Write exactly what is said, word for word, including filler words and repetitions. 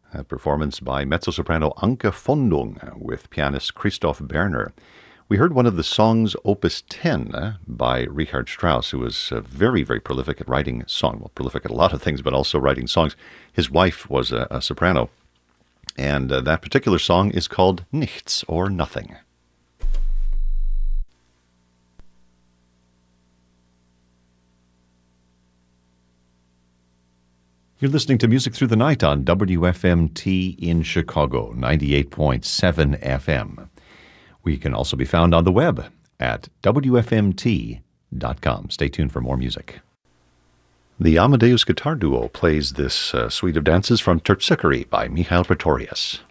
A performance by mezzo-soprano Anke Fondung with pianist Christoph Berner. We heard one of the songs, Opus ten, uh, by Richard Strauss, who was uh, very, very prolific at writing song. Well, prolific at a lot of things, but also writing songs. His wife was a, a soprano. And uh, that particular song is called Nichts, or Nothing. You're listening to Music Through the Night on W F M T in Chicago, ninety-eight point seven F M. We can also be found on the web at W F M T dot com. Stay tuned for more music. The Amadeus Guitar Duo plays this uh, suite of dances from Terpsichore by Michael Pretorius.